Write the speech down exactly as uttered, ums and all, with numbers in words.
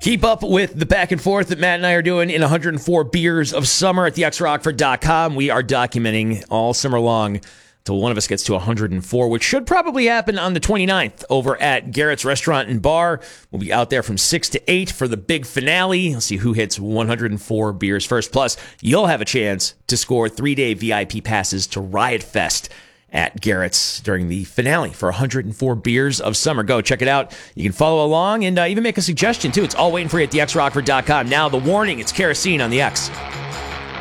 Keep up with the back and forth that Matt and I are doing in one hundred four Beers of Summer at the x rockford dot com. We are documenting all summer long until one of us gets to one hundred four, which should probably happen on the twenty-ninth over at Garrett's Restaurant and Bar. We'll be out there from six to eight for the big finale. We'll see who hits one hundred four beers first. Plus, you'll have a chance to score three-day V I P passes to Riot Fest at Garrett's during the finale for one hundred four Beers of Summer. Go check it out. You can follow along and uh, even make a suggestion, too. It's all waiting for you at the x rockford dot com. Now, the warning, it's kerosene on the X.